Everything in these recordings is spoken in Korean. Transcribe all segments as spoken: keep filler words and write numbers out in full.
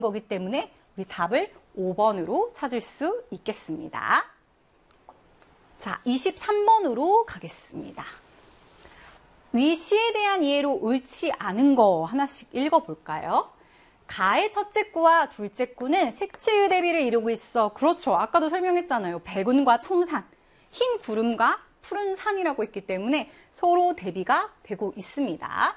거기 때문에 우리 답을 오 번으로 찾을 수 있겠습니다. 자, 이십삼 번으로 가겠습니다. 위 시에 대한 이해로 옳지 않은 거 하나씩 읽어볼까요? 가의 첫째 구와 둘째 구는 색채의 대비를 이루고 있어. 그렇죠. 아까도 설명했잖아요. 백운과 청산, 흰 구름과 푸른 산이라고 했기 때문에 서로 대비가 되고 있습니다.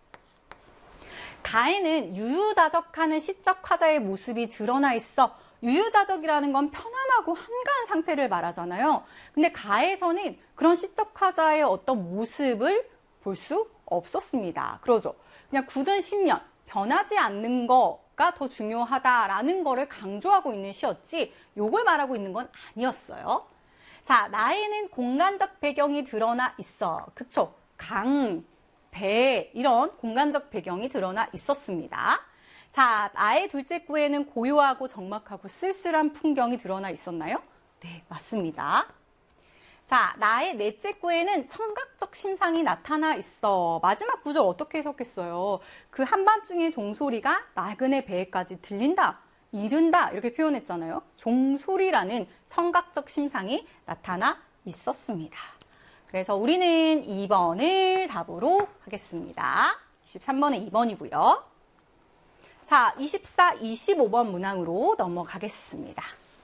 가에는 유유자적하는 시적 화자의 모습이 드러나 있어. 유유자적이라는 건 편안하고 한가한 상태를 말하잖아요. 근데 가에서는 그런 시적 화자의 어떤 모습을 볼 수 없었습니다. 그러죠. 그냥 굳은 신념, 변하지 않는 거가 더 중요하다라는 거를 강조하고 있는 시였지 요걸 말하고 있는 건 아니었어요. 자, 나에는 공간적 배경이 드러나 있어. 그쵸? 강, 배 이런 공간적 배경이 드러나 있었습니다. 자, 나의 둘째 구에는 고요하고 적막하고 쓸쓸한 풍경이 드러나 있었나요? 네, 맞습니다. 자, 나의 넷째 구에는 청각적 심상이 나타나 있어. 마지막 구절 어떻게 해석했어요? 그 한밤중에 종소리가 나그네 배에까지 들린다, 이른다 이렇게 표현했잖아요. 종소리라는 청각적 심상이 나타나 있었습니다. 그래서 우리는 이 번을 답으로 하겠습니다. 이십삼 번에 이 번이고요. 자, 이십사, 이십오 번 문항으로 넘어가겠습니다.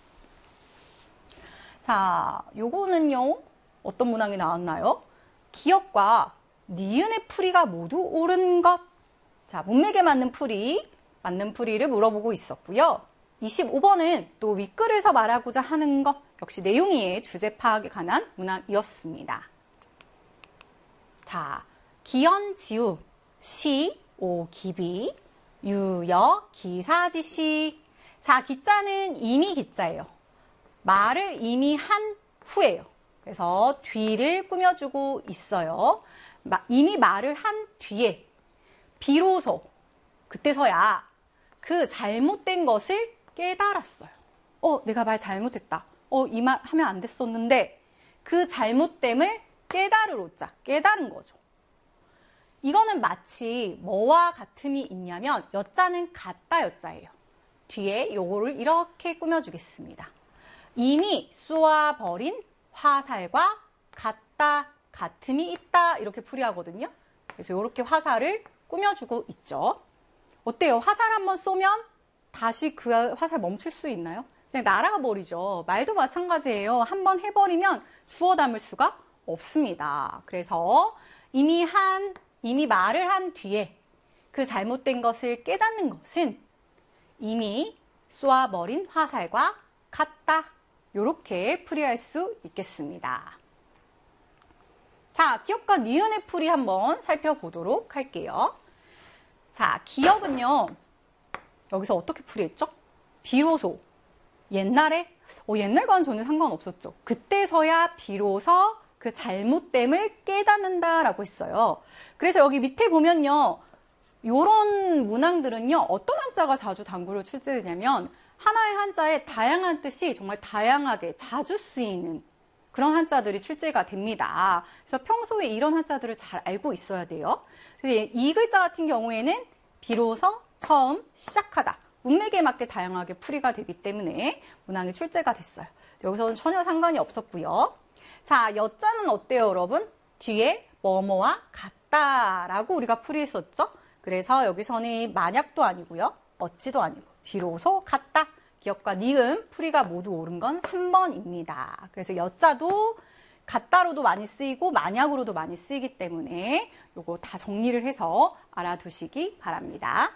자, 요거는요, 어떤 문항이 나왔나요? 기역과 니은의 풀이가 모두 옳은 것. 자, 문맥에 맞는 풀이, 맞는 풀이를 물어보고 있었고요. 이십오 번은 또 윗글에서 말하고자 하는 것. 역시 내용이의 주제 파악에 관한 문항이었습니다. 자, 기연, 지우, 시, 오, 기비, 유여, 기사지시. 자, 기자는 이미 기자예요. 말을 이미 한 후예요. 그래서 뒤를 꾸며주고 있어요. 이미 말을 한 뒤에 비로소 그때서야 그 잘못된 것을 깨달았어요. 어, 내가 말 잘못했다. 어, 이 말 하면 안 됐었는데 그 잘못됨을 깨달으로자 깨달은 거죠. 이거는 마치 뭐와 같음이 있냐면 여자는 같다 여자예요. 뒤에 요거를 이렇게 꾸며주겠습니다. 이미 쏘아버린 화살과 같다, 같음이 있다 이렇게 풀이하거든요. 그래서 이렇게 화살을 꾸며주고 있죠. 어때요? 화살 한번 쏘면 다시 그 화살 멈출 수 있나요? 그냥 날아가 버리죠. 말도 마찬가지예요. 한번 해버리면 주워 담을 수가 없습니다. 그래서 이미 한, 이미 말을 한 뒤에 그 잘못된 것을 깨닫는 것은 이미 쏘아버린 화살과 같다. 이렇게 풀이할 수 있겠습니다. 자, 기역과 니은의 풀이 한번 살펴보도록 할게요. 자, 기역은요. 여기서 어떻게 풀이했죠? 비로소. 옛날에? 어, 옛날과는 전혀 상관없었죠. 그때서야 비로소 그 잘못됨을 깨닫는다라고 했어요. 그래서 여기 밑에 보면요. 이런 문항들은요. 어떤 한자가 자주 당구로 출제되냐면 하나의 한자에 다양한 뜻이 정말 다양하게 자주 쓰이는 그런 한자들이 출제가 됩니다. 그래서 평소에 이런 한자들을 잘 알고 있어야 돼요. 그래서 이 글자 같은 경우에는 비로소 처음 시작하다. 문맥에 맞게 다양하게 풀이가 되기 때문에 문항이 출제가 됐어요. 여기서는 전혀 상관이 없었고요. 자, 여자는 어때요, 여러분? 뒤에 뭐뭐와 같다라고 우리가 풀이했었죠? 그래서 여기서는 만약도 아니고요. 어찌도 아니고 비로소 같다. 기역과 니은 풀이가 모두 옳은 건 삼 번입니다. 그래서 여자도 같다로도 많이 쓰이고 만약으로도 많이 쓰이기 때문에 요거 다 정리를 해서 알아두시기 바랍니다.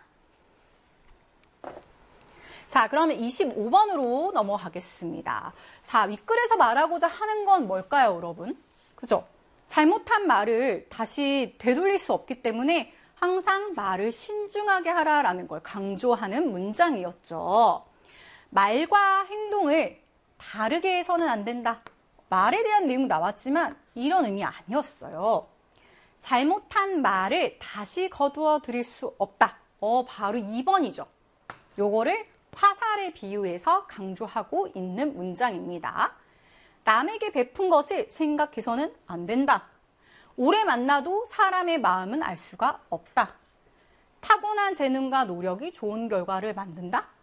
자, 그러면 이십오 번으로 넘어가겠습니다. 자, 윗글에서 말하고자 하는 건 뭘까요, 여러분? 그죠? 잘못한 말을 다시 되돌릴 수 없기 때문에 항상 말을 신중하게 하라라는 걸 강조하는 문장이었죠. 말과 행동을 다르게 해서는 안 된다. 말에 대한 내용 나왔지만 이런 의미 아니었어요. 잘못한 말을 다시 거두어 드릴 수 없다. 어, 바로 이 번이죠. 요거를 화살에 비유해서 강조하고 있는 문장입니다. 남에게 베푼 것을 생각해서는 안 된다. 오래 만나도 사람의 마음은 알 수가 없다. 타고난 재능과 노력이 좋은 결과를 만든다?